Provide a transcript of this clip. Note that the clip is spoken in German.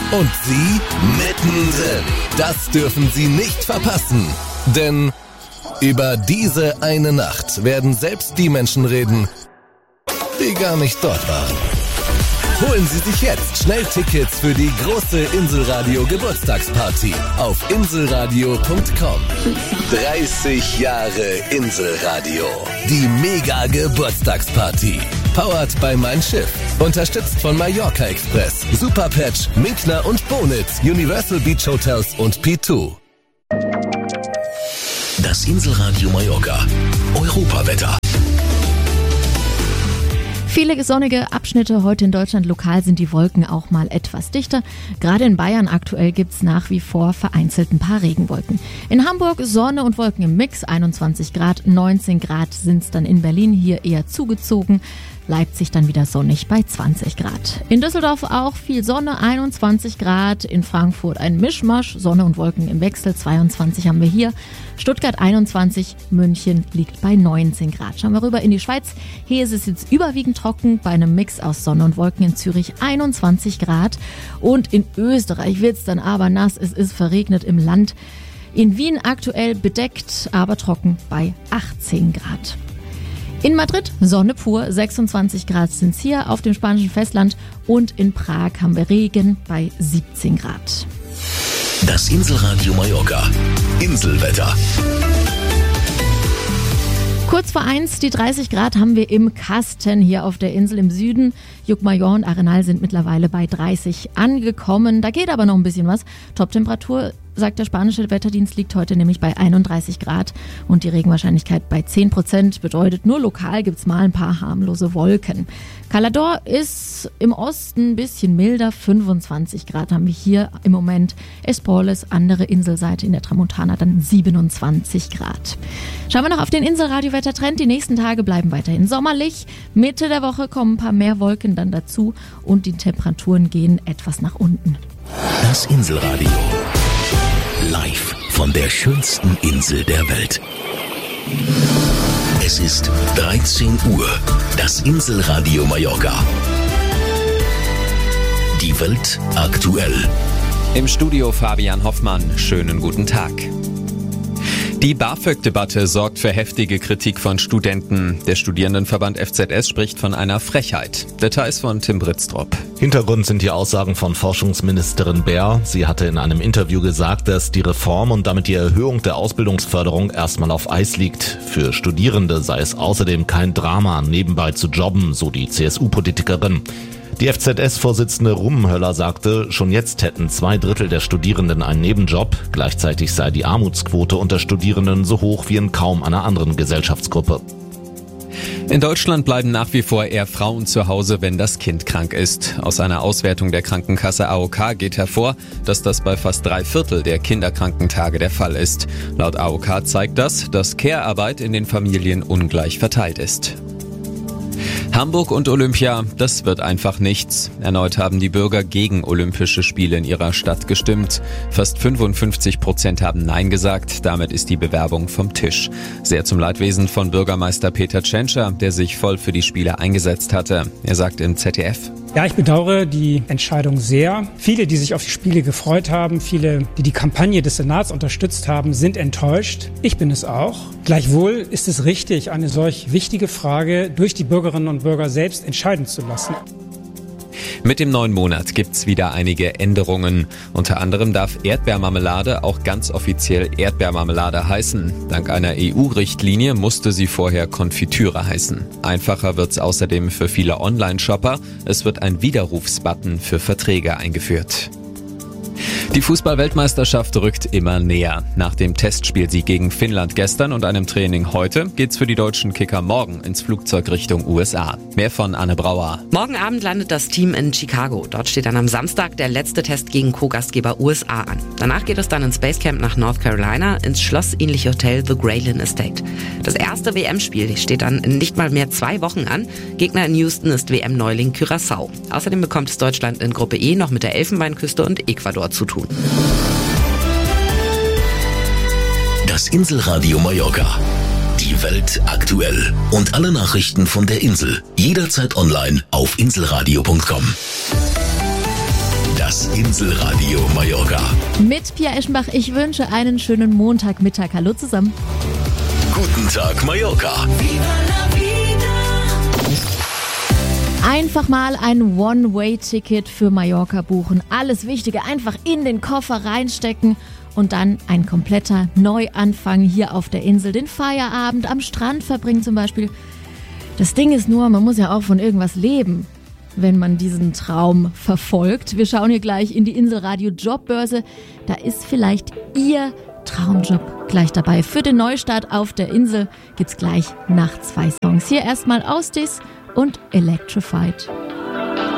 Und Sie mittendrin. Das dürfen Sie nicht verpassen. Denn über diese eine Nacht werden selbst die Menschen reden, die gar nicht dort waren. Holen Sie sich jetzt schnell Tickets für die große Inselradio Geburtstagsparty auf inselradio.com. 30 Jahre Inselradio. Die Mega Geburtstagsparty. Powered by Mein Schiff. Unterstützt von Mallorca Express, Superpatch, Minkner und Bonitz, Universal Beach Hotels und P2. Das Inselradio Mallorca. Europawetter. Viele sonnige Abschnitte heute in Deutschland. Lokal sind die Wolken auch mal etwas dichter. Gerade in Bayern aktuell gibt's nach wie vor vereinzelt ein paar Regenwolken. In Hamburg Sonne und Wolken im Mix, 21 Grad, 19 Grad sind's dann in Berlin, hier eher zugezogen. Leipzig dann wieder sonnig bei 20 Grad. In Düsseldorf auch viel Sonne, 21 Grad. In Frankfurt ein Mischmasch, Sonne und Wolken im Wechsel, 22 haben wir hier. Stuttgart 21, München liegt bei 19 Grad. Schauen wir rüber in die Schweiz. Hier ist es jetzt überwiegend trocken bei einem Mix aus Sonne und Wolken. In Zürich 21 Grad. Und in Österreich wird's dann aber nass. Es ist verregnet im Land. In Wien aktuell bedeckt, aber trocken bei 18 Grad. In Madrid Sonne pur, 26 Grad sind's hier auf dem spanischen Festland und in Prag haben wir Regen bei 17 Grad. Das Inselradio Mallorca. Inselwetter. Kurz vor 1, die 30 Grad haben wir im Kasten hier auf der Insel im Süden. Juckmajor und Arenal sind mittlerweile bei 30 angekommen. Da geht aber noch ein bisschen was. Toptemperatur, sagt der spanische Wetterdienst, liegt heute nämlich bei 31 Grad und die Regenwahrscheinlichkeit bei 10%. Bedeutet, nur lokal gibt's mal ein paar harmlose Wolken. Calador ist im Osten ein bisschen milder, 25 Grad haben wir hier im Moment. Esporles, andere Inselseite in der Tramontana, dann 27 Grad. Schauen wir noch auf den Inselradio-Wettertrend. Die nächsten Tage bleiben weiterhin sommerlich. Mitte der Woche kommen ein paar mehr Wolken dann dazu und die Temperaturen gehen etwas nach unten. Das Inselradio. Live von der schönsten Insel der Welt. Es ist 13 Uhr. Das Inselradio Mallorca. Die Welt aktuell. Im Studio Fabian Hoffmann. Schönen guten Tag. Die BAföG-Debatte sorgt für heftige Kritik von Studenten. Der Studierendenverband FZS spricht von einer Frechheit. Details von Tim Britztrup. Hintergrund sind die Aussagen von Forschungsministerin Baer. Sie hatte in einem Interview gesagt, dass die Reform und damit die Erhöhung der Ausbildungsförderung erstmal auf Eis liegt. Für Studierende sei es außerdem kein Drama, nebenbei zu jobben, so die CSU-Politikerin. Die FZS-Vorsitzende Rummenhöller sagte, schon jetzt hätten 2/3 der Studierenden einen Nebenjob. Gleichzeitig sei die Armutsquote unter Studierenden so hoch wie in kaum einer anderen Gesellschaftsgruppe. In Deutschland bleiben nach wie vor eher Frauen zu Hause, wenn das Kind krank ist. Aus einer Auswertung der Krankenkasse AOK geht hervor, dass das bei fast 3/4 der Kinderkrankentage der Fall ist. Laut AOK zeigt das, dass Care-Arbeit in den Familien ungleich verteilt ist. Hamburg und Olympia, das wird einfach nichts. Erneut haben die Bürger gegen Olympische Spiele in ihrer Stadt gestimmt. Fast 55% haben Nein gesagt, damit ist die Bewerbung vom Tisch. Sehr zum Leidwesen von Bürgermeister Peter Tschentscher, der sich voll für die Spiele eingesetzt hatte. Er sagt im ZDF: Ja, ich bedauere die Entscheidung sehr. Viele, die sich auf die Spiele gefreut haben, viele, die die Kampagne des Senats unterstützt haben, sind enttäuscht. Ich bin es auch. Gleichwohl ist es richtig, eine solch wichtige Frage durch die Bürgerinnen und Bürger selbst entscheiden zu lassen. Mit dem neuen Monat gibt's wieder einige Änderungen. Unter anderem darf Erdbeermarmelade auch ganz offiziell Erdbeermarmelade heißen. Dank einer EU-Richtlinie musste sie vorher Konfitüre heißen. Einfacher wird's außerdem für viele Online-Shopper. Es wird ein Widerrufsbutton für Verträge eingeführt. Die Fußball-Weltmeisterschaft rückt immer näher. Nach dem Testspielsieg gegen Finnland gestern und einem Training heute geht's für die deutschen Kicker morgen ins Flugzeug Richtung USA. Mehr von Anne Brauer. Morgen Abend landet das Team in Chicago. Dort steht dann am Samstag der letzte Test gegen Co-Gastgeber USA an. Danach geht es dann ins Basecamp nach North Carolina, ins schlossähnliche Hotel The Graylin Estate. Das erste WM-Spiel steht dann in nicht mal mehr 2 Wochen an. Gegner in Houston ist WM-Neuling Curaçao. Außerdem bekommt es Deutschland in Gruppe E noch mit der Elfenbeinküste und Ecuador zu tun. Das Inselradio Mallorca. Die Welt aktuell. Und alle Nachrichten von der Insel. Jederzeit online auf inselradio.com. Das Inselradio Mallorca. Mit Pia Eschenbach, ich wünsche einen schönen Montagmittag. Hallo zusammen. Guten Tag Mallorca. Einfach mal ein One-Way-Ticket für Mallorca buchen. Alles Wichtige einfach in den Koffer reinstecken und dann ein kompletter Neuanfang hier auf der Insel. Den Feierabend am Strand verbringen zum Beispiel. Das Ding ist nur, man muss ja auch von irgendwas leben, wenn man diesen Traum verfolgt. Wir schauen hier gleich in die Inselradio Jobbörse. Da ist vielleicht Ihr Traumjob gleich dabei. Für den Neustart auf der Insel gibt's gleich nach 2 Songs. Hier erstmal Austis und Electrified.